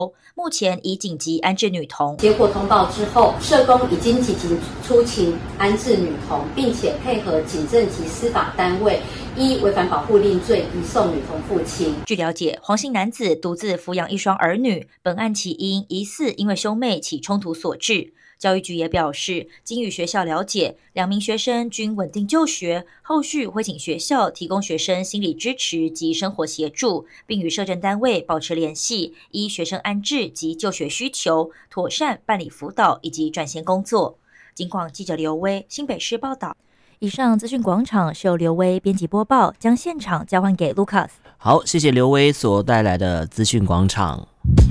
目前已紧急安置女童。 接获通报之后，社工已经积极出勤安置女童，并且配合警政及司法单位依违反保护令罪移送女童父亲。 据了解，黄姓男子独自抚养一双儿女，本案起因疑似因为兄妹起冲突所致。教育局也表示，经与学校了解，2名学生均稳定就学，后续会请学校提供学生心理支持及生活协助，并与社政单位保持联系，依学生安置及就学需求，妥善办理辅导以及转衔工作。警广记者刘威，新北市报道。以上资讯广场是由刘威编辑播报，将现场交换给 Lucas。 好，谢谢刘威所带来的资讯广场。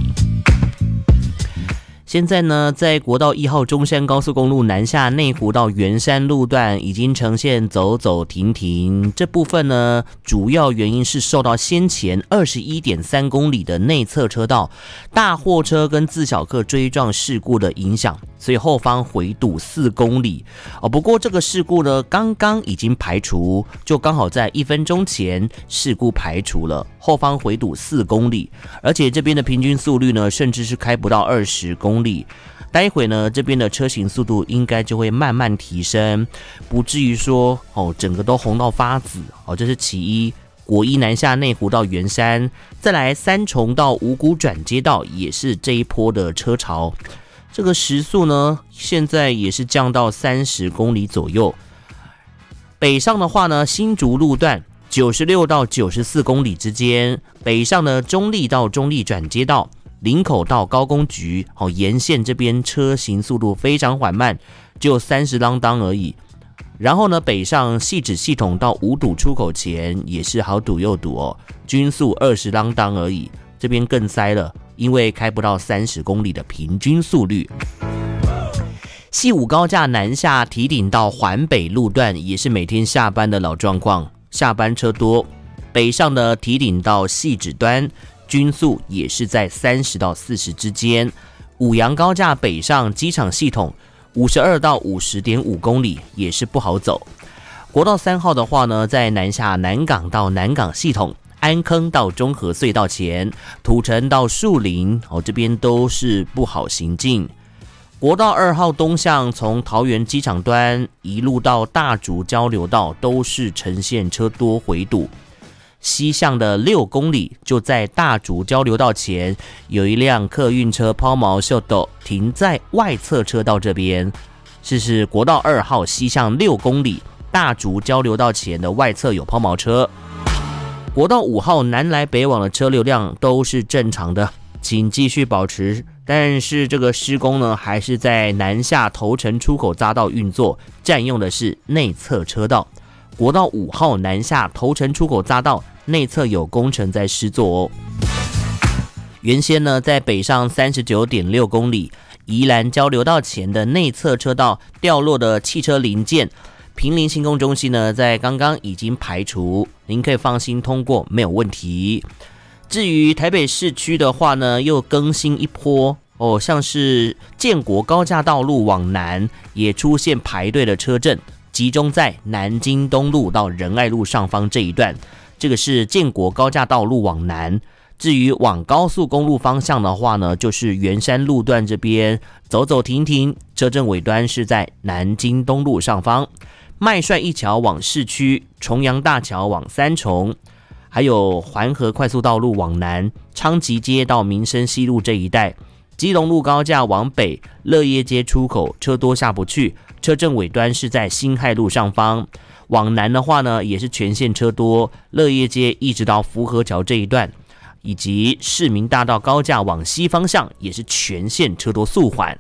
现在呢，在国道1号中山高速公路南下内湖到圆山路段已经呈现走走停停，这部分呢，主要原因是受到先前21.3公里的内侧车道大货车跟自小客追撞事故的影响，所以后方回堵4公里。不过这个事故呢，刚刚已经排除，就刚好在1分钟前事故排除了，后方回堵4公里，而且这边的平均速率呢，甚至是开不到20公里。待会呢，这边的车行速度应该就会慢慢提升，不至于说整个都红到发紫。这是其一。国一南下内湖到圆山，再来三重到五股转接道也是这一波的车潮。这个时速呢，现在也是降到30公里左右。北上的话呢，新竹路段96到94公里之间，北上的中立到中立转接道。林口到高工局沿线这边车行速度非常缓慢，只有30啷当而已。然后呢，北上汐止系统到五堵出口前也是好堵又堵均速20啷当而已，这边更塞了，因为开不到30公里的平均速率。汐五高架南下堤顶到环北路段也是每天下班的老状况，下班车多。北上的堤顶到汐止端均速也是在30到40之间。五杨高架北上机场系统52到50.5公里也是不好走。国道3号的话呢，在南下南港到南港系统，安坑到中和隧道前，土城到树林这边都是不好行进。国道2号东向从桃园机场端一路到大竹交流道都是呈现车多回堵。西向的6公里，就在大竹交流道前，有一辆客运车抛锚秀斗停在外侧车道这边。这是国道2号西向6公里，大竹交流道前的外侧有抛锚车。国道5号南来北往的车流量都是正常的，请继续保持。但是这个施工呢，还是在南下头城出口匝道运作，占用的是内侧车道。国道5号南下头城出口匝道内侧有工程在施作原先呢，在北上39.6公里，宜兰交流道前的内侧车道掉落的汽车零件，坪林新工中心呢，在刚刚已经排除，您可以放心通过，没有问题。至于台北市区的话呢，又更新一波像是建国高架道路往南也出现排队的车阵，集中在南京东路到仁爱路上方这一段，这个是建国高架道路往南。至于往高速公路方向的话呢，就是圆山路段这边走走停停，车阵尾端是在南京东路上方。麦帅一桥往市区，重阳大桥往三重，还有环河快速道路往南，昌吉街到民生西路这一带。基隆路高架往北，乐业街出口车多下不去，车阵尾端是在辛亥路上方。往南的话呢，也是全线车多，乐业街一直到福和桥这一段，以及市民大道高架往西方向也是全线车多速缓。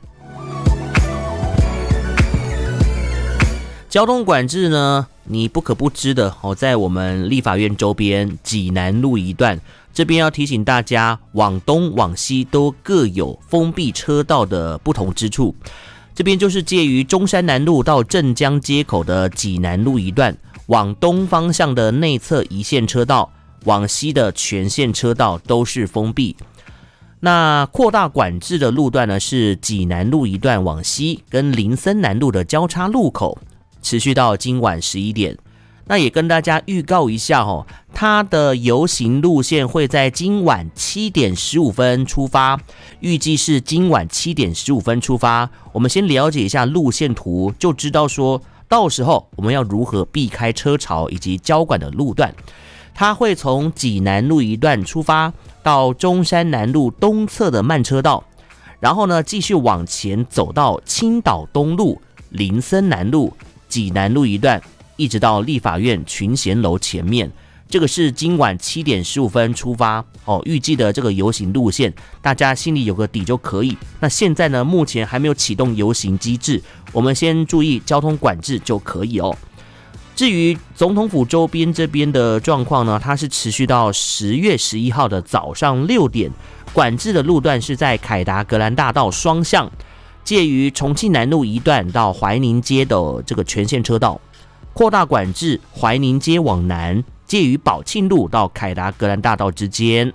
交通管制呢，你不可不知的在我们立法院周边济南路一段，这边要提醒大家，往东往西都各有封闭车道的不同之处。这边就是介于中山南路到镇江街口的济南路一段，往东方向的内侧一线车道，往西的全线车道都是封闭。那扩大管制的路段呢，是济南路一段往西跟林森南路的交叉路口，持续到今晚11点。 那也跟大家预告一下哦，它的游行路线会在今晚7点15分出发，预计是今晚7点15分出发。我们先了解一下路线图，就知道说到时候我们要如何避开车潮以及交管的路段。它会从济南路一段出发，到中山南路东侧的慢车道，然后呢继续往前走到青岛东路、林森南路、济南路一段，一直到立法院群贤楼前面。这个是今晚7点15分出发哦，预计的这个游行路线，大家心里有个底就可以。那现在呢，目前还没有启动游行机制，我们先注意交通管制就可以哦。至于总统府周边这边的状况呢，它是持续到10月11号的早上6点，管制的路段是在凯达格兰大道双向，介于重庆南路一段到怀宁街的这个全线车道，扩大管制怀宁街往南，介于宝庆路到凯达格兰大道之间。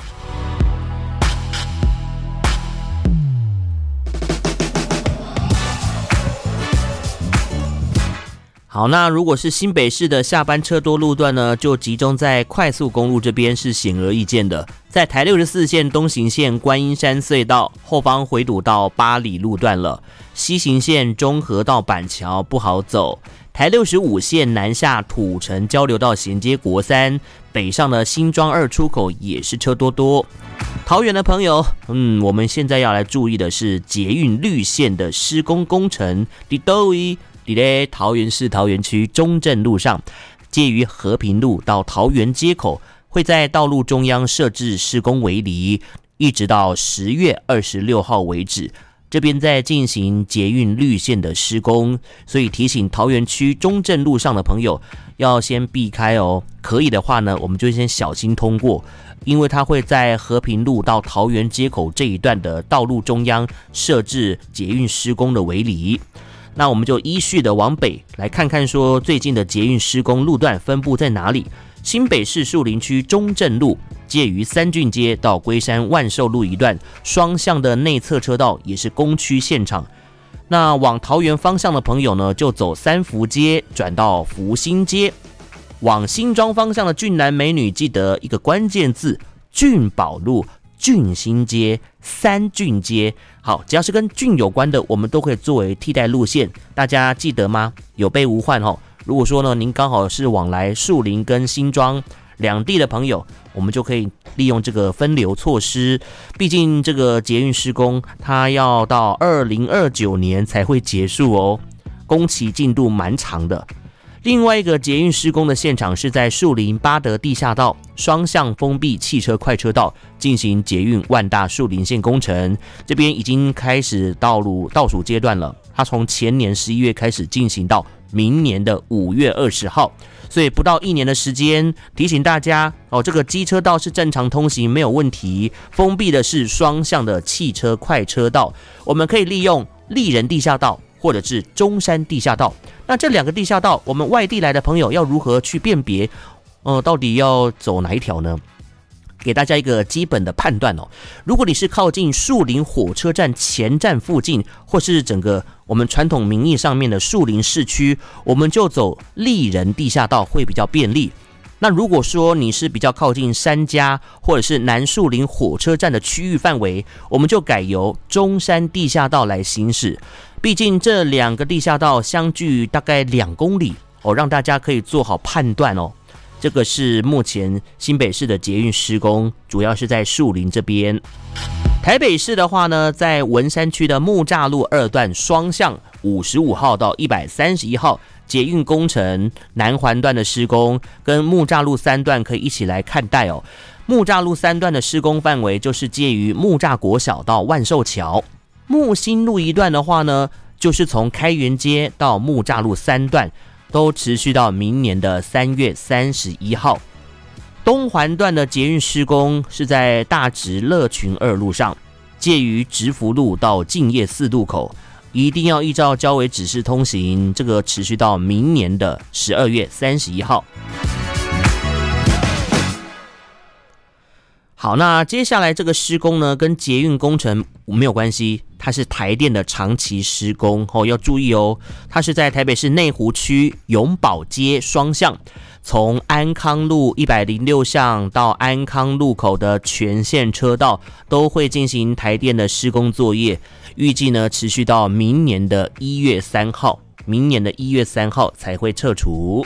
好，那如果是新北市的下班车多路段呢，就集中在快速公路这边是显而易见的，在台64线东行线观音山隧道后方回堵到八里路段了，西行线中和到板桥不好走，台65线南下土城交流道衔接国三，北上的新庄2出口也是车多。桃园的朋友，我们现在要来注意的是捷运绿线的施工工程，在桃园市桃园区中正路上，介于和平路到桃园街口，会在道路中央设置施工围篱，一直到10月26号为止。这边在进行捷运绿线的施工，所以提醒桃园区中正路上的朋友要先避开哦。可以的话呢，我们就先小心通过，因为它会在和平路到桃园街口这一段的道路中央设置捷运施工的围篱。那我们就依序的往北来看看，说最近的捷运施工路段分布在哪里。新北市树林区中正路介于三郡街到龟山万寿路一段，双向的内侧车道也是工区现场。那往桃园方向的朋友呢，就走三福街转到福兴街。往新庄方向的俊男美女，记得一个关键字：俊宝路、俊新街、三郡街。好，只要是跟郡有关的，我们都可以作为替代路线，大家记得吗？有备无患哦。如果说呢，您刚好是往来树林跟新庄两地的朋友，我们就可以利用这个分流措施。毕竟这个捷运施工，它要到2029年才会结束哦，工期进度蛮长的。另外一个捷运施工的现场是在树林八德地下道双向封闭汽车快车道进行捷运万大树林线工程，这边已经开始道路倒数阶段了，它从前年11月开始进行到明年的5月20号，所以不到1年的时间。提醒大家哦，这个机车道是正常通行没有问题，封闭的是双向的汽车快车道，我们可以利用丽人地下道或者是中山地下道。那这两个地下道，我们外地来的朋友要如何去辨别？到底要走哪一条呢？给大家一个基本的判断哦。如果你是靠近树林火车站前站附近，或是整个我们传统名义上面的树林市区，我们就走丽人地下道会比较便利。那如果说你是比较靠近山家或者是南树林火车站的区域范围，我们就改由中山地下道来行驶。毕竟这两个地下道相距大概2公里哦，让大家可以做好判断哦。这个是目前新北市的捷运施工，主要是在树林这边。台北市的话呢，在文山区的木栅路2段双向55号到131号捷运工程南环段的施工，跟木栅路3段可以一起来看待哦。木栅路3段的施工范围就是介于木栅国小到万寿桥。木新路一段的话呢，就是从开元街到木栅路3段，都持续到明年的3月31号。东环段的捷运施工是在大直乐群2路上，介于直福路到敬业4路口，一定要依照交委指示通行，这个持续到明年的12月31号。好，那接下来这个施工呢，跟捷运工程没有关系，它是台电的长期施工哦，要注意哦。它是在台北市内湖区永宝街双向， 从安康路106巷到安康路口的全线车道都会进行台电的施工作业，预计呢持续到明年的1月3号，才会撤除。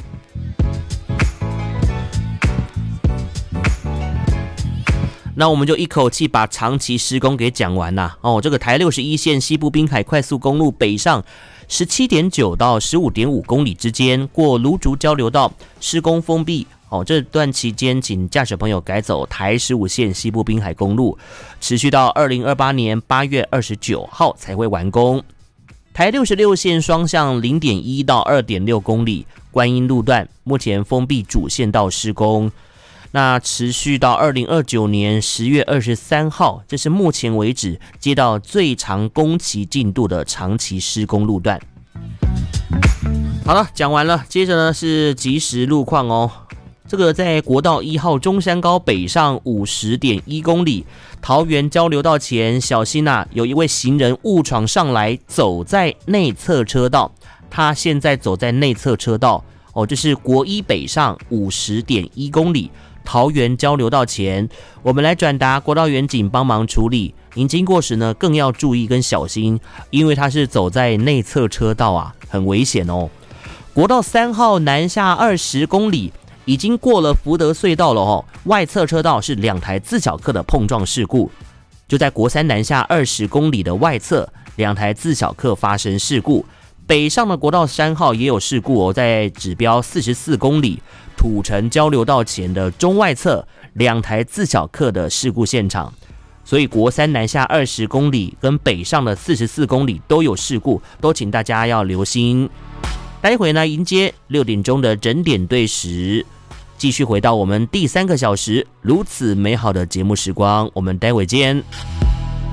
那我们就一口气把长期施工给讲完啦。这个台61线西部滨海快速公路北上17.9到15.5公里之间，过芦竹交流道施工封闭。这段期间，请驾驶朋友改走台15线西部滨海公路，持续到2028年8月29号才会完工。台66线双向0.1到2.6公里，观音路段目前封闭主线道施工。那持续到2029年10月23号，这是目前为止接到最长工期进度的长期施工路段。好了，讲完了，接着呢是即时路况哦。这个在国道1号中山高北上50.1公里，桃园交流道前小心有一位行人误闯上来，走在内侧车道。他现在走在内侧车道这是国一北上50.1公里。桃园交流道前，我们来转达国道员警帮忙处理。您经过时呢，更要注意跟小心，因为它是走在内侧车道很危险哦。国道3号南下20公里，已经过了福德隧道了外侧车道是2台自小客的碰撞事故，就在国3南下20公里的外侧，2台自小客发生事故。北上的国道3号也有事故在指标44公里土城交流道前的中外侧2台自小客的事故现场。所以国3南下20公里跟北上的44公里都有事故，都请大家要留心。待会呢迎接6点钟的整点对时，继续回到我们第3个小时如此美好的节目时光，我们待会见。